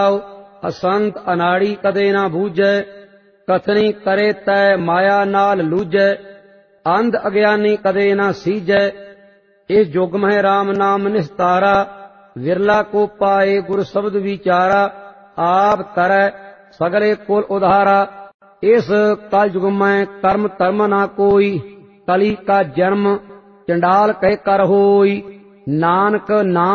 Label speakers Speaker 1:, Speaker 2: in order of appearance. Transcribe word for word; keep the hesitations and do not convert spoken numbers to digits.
Speaker 1: असंत अनाड़ी कदे ना बूझै, कथनी करे तै माया नाल लूझै, अंध अज्ञानी कदे ना सीझै, इस युग में राम नाम निस्तारा, विरला को पाए गुर शब्द विचारा, आप तरੈ सगले कुल उधारा। इस कल युग में कर्म धर्म ना कोई, कली का जन्म चंडाल कह कर होई, नानक नाम